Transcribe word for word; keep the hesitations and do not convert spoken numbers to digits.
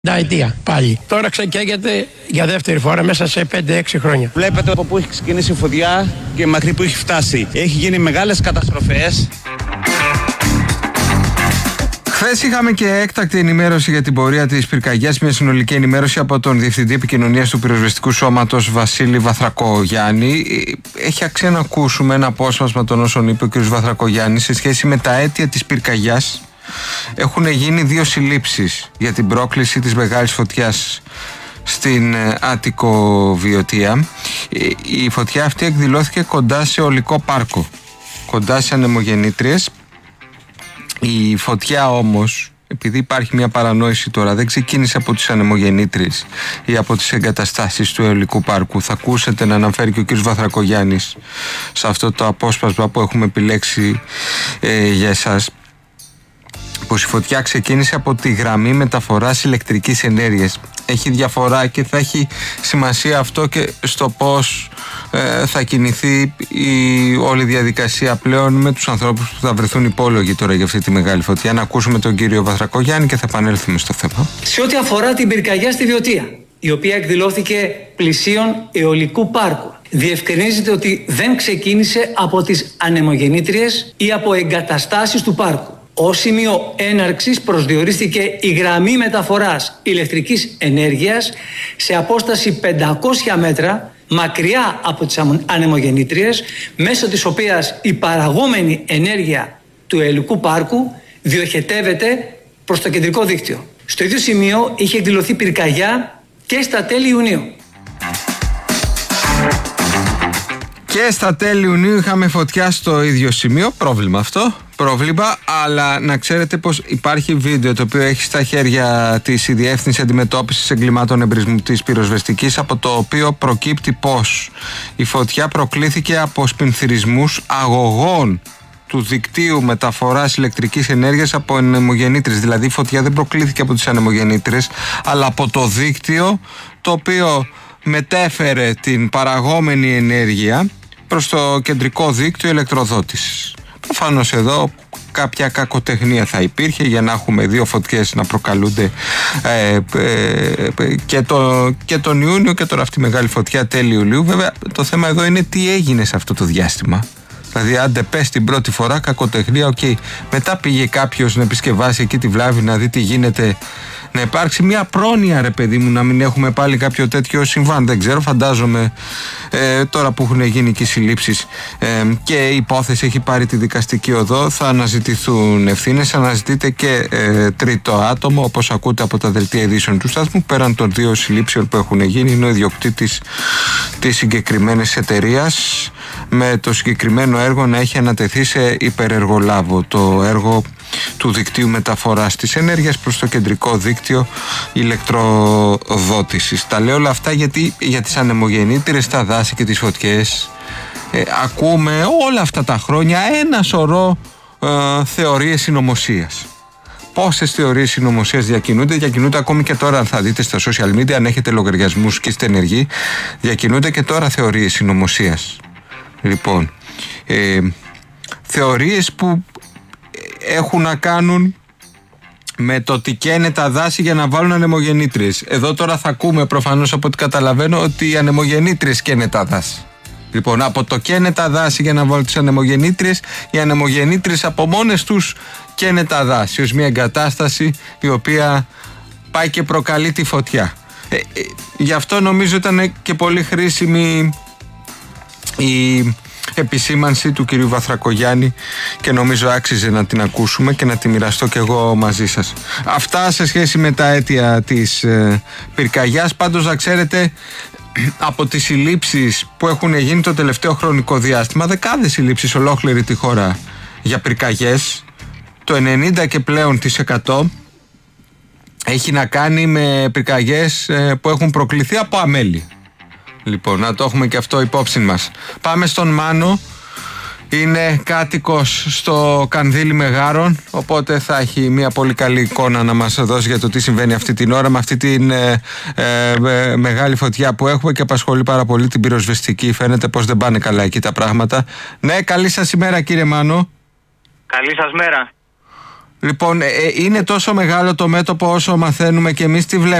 Αιτία πάλι. Τώρα ξεκαίγεται για δεύτερη φορά μέσα σε πέντε έξι χρόνια. Βλέπετε από πού έχει ξεκινήσει η φωτιά και μέχρι που έχει φτάσει. Έχει γίνει μεγάλες καταστροφές. Χθες είχαμε και έκτακτη ενημέρωση για την πορεία της πυρκαγιάς, μια συνολική ενημέρωση από τον Διευθυντή Επικοινωνίας του Πυροσβεστικού Σώματος Βασίλη Βαθρακογιάννη. Έχει αξία να ακούσουμε ένα απόσπασμα των όσων είπε ο κ. Βαθρακογιάννης σε σχέση με τα αίτια της πυρκαγιάς. Έχουν γίνει δύο συλλήψεις για την πρόκληση της μεγάλης φωτιάς στην Άττικο Βιωτία. Η φωτιά αυτή εκδηλώθηκε κοντά σε ολικό πάρκο, κοντά σε ανεμογεννήτριες. Η φωτιά όμως, επειδή υπάρχει μια παρανόηση τώρα, δεν ξεκίνησε από τις ανεμογεννήτριες ή από τις εγκαταστάσεις του αιωλικού πάρκου. Θα ακούσετε να αναφέρει και ο κ. Βαθρακογιάννης σε αυτό το απόσπασμα που έχουμε επιλέξει ε, για εσάς, πως η φωτιά ξεκίνησε από τη γραμμή μεταφοράς ηλεκτρικής ενέργειας. Έχει διαφορά και θα έχει σημασία αυτό και στο πώς ε, θα κινηθεί η όλη διαδικασία πλέον με τους ανθρώπους που θα βρεθούν υπόλογοι τώρα για αυτή τη μεγάλη φωτιά. Να ακούσουμε τον κύριο Βαθρακογιάννη και θα επανέλθουμε στο θέμα. Σε ό,τι αφορά την πυρκαγιά στη Βιωτία, η οποία εκδηλώθηκε πλησίον αιωλικού πάρκου, διευκρινίζεται ότι δεν ξεκίνησε από τις ανεμογεννήτριες ή από εγκαταστάσεις του πάρκου. Ως σημείο έναρξης προσδιορίστηκε η γραμμή μεταφοράς ηλεκτρικής ενέργειας σε απόσταση πεντακόσια μέτρα μακριά από τις ανεμογεννήτριες, μέσω της οποίας η παραγόμενη ενέργεια του αιωλικού πάρκου διοχετεύεται προς το κεντρικό δίκτυο. Στο ίδιο σημείο είχε εκδηλωθεί πυρκαγιά και στα τέλη Ιουνίου. Και στα τέλη Ιουνίου είχαμε φωτιά στο ίδιο σημείο. Πρόβλημα αυτό. Πρόβλημα, αλλά να ξέρετε πως υπάρχει βίντεο το οποίο έχει στα χέρια της η Διεύθυνση Αντιμετώπισης Εγκλημάτων Εμπρισμού της Πυροσβεστικής, από το οποίο προκύπτει πως η φωτιά προκλήθηκε από σπινθυρισμούς αγωγών του δικτύου μεταφοράς ηλεκτρικής ενέργειας από ανεμογεννήτριες. Δηλαδή η φωτιά δεν προκλήθηκε από τις ανεμογεννήτριες, αλλά από το δίκτυο το οποίο μετέφερε την παραγόμενη ενέργεια προς το κεντρικό δίκτυο ηλεκτροδότησης. Προφανώς εδώ κάποια κακοτεχνία θα υπήρχε για να έχουμε δύο φωτιές να προκαλούνται ε, ε, και, το, και τον Ιούνιο και τώρα αυτή η μεγάλη φωτιά τέλη Ιουλίου. Βέβαια το θέμα εδώ είναι τι έγινε σε αυτό το διάστημα. Δηλαδή άντε πες την πρώτη φορά κακοτεχνία, οκ. Okay. Μετά πήγε κάποιος να επισκευάσει εκεί τη βλάβη, να δει τι γίνεται, να υπάρξει μια πρόνοια, ρε παιδί μου, να μην έχουμε πάλι κάποιο τέτοιο συμβάν. Δεν ξέρω, φαντάζομαι ε, τώρα που έχουν γίνει και οι συλλήψεις ε, και η υπόθεση έχει πάρει τη δικαστική οδό, θα αναζητηθούν ευθύνες. Αναζητείται και ε, τρίτο άτομο, όπως ακούτε από τα δελτία ειδήσεων του σταθμού. Πέραν των δύο συλλήψεων που έχουν γίνει, είναι ο ιδιοκτήτης της συγκεκριμένης εταιρείας, με το συγκεκριμένο έργο να έχει ανατεθεί σε υπερεργολάβο, το έργο του δικτύου μεταφοράς της ενέργειας προς το κεντρικό δίκτυο ηλεκτροδότησης. Τα λέω όλα αυτά γιατί για τις ανεμογεννήτριες, τα δάση και τις φωτιές ε, ακούμε όλα αυτά τα χρόνια ένα σωρό ε, θεωρίες συνωμοσίας. Πόσες θεωρίες συνωμοσίας διακινούνται, διακινούνται ακόμη και τώρα. Αν θα δείτε στα social media, αν έχετε λογαριασμούς και είστε ενεργοί, διακινούνται και τώρα θεωρίες συνωμοσίας. Λοιπόν, ε, θεωρίες που έχουν να κάνουν με το τι καίνε τα δάση για να βάλουν ανεμογεννήτριες. Εδώ τώρα θα ακούμε, προφανώς από ό,τι καταλαβαίνω, ότι οι ανεμογεννήτριες καίνε τα δάση. Λοιπόν, από το καίνε τα δάση για να βάλουν τις ανεμογεννήτριες, οι ανεμογεννήτριες από μόνες τους καίνε τα δάση, ως μια εγκατάσταση η οποία πάει και προκαλεί τη φωτιά. Ε, ε, γι' αυτό νομίζω ήταν και πολύ χρήσιμη η επισήμανση του κυρίου Βαθρακογιάννη και νομίζω άξιζε να την ακούσουμε και να τη μοιραστώ κι εγώ μαζί σας. Αυτά σε σχέση με τα αίτια της ε, πυρκαγιάς. Πάντως να ξέρετε, από τις συλλήψεις που έχουν γίνει το τελευταίο χρονικό διάστημα, δεκάδες συλλήψεις ολόκληρη τη χώρα για πυρκαγιές, το ενενήντα και πλέον της εκατό έχει να κάνει με πυρκαγιές ε, που έχουν προκληθεί από αμέλη. Λοιπόν, να το έχουμε και αυτό υπόψη μας. Πάμε στον Μάνο. Είναι κάτοικος στο Κανδύλι Μεγάρων, οπότε θα έχει μια πολύ καλή εικόνα να μας δώσει για το τι συμβαίνει αυτή την ώρα με αυτή την ε, ε, ε, μεγάλη φωτιά που έχουμε και απασχολεί πάρα πολύ την πυροσβεστική. Φαίνεται πως δεν πάνε καλά εκεί τα πράγματα. Ναι, καλή σας ημέρα κύριε Μάνο. Καλή σας μέρα. Λοιπόν, ε, είναι τόσο μεγάλο το μέτωπο όσο μαθαίνουμε και εμείς τι βλέπουμε.